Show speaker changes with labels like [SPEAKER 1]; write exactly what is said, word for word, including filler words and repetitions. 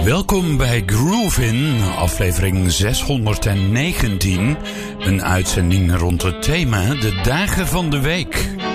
[SPEAKER 1] Welkom bij Groovin, aflevering zeshonderdnegentien. Een uitzending rond het thema de dagen van de week.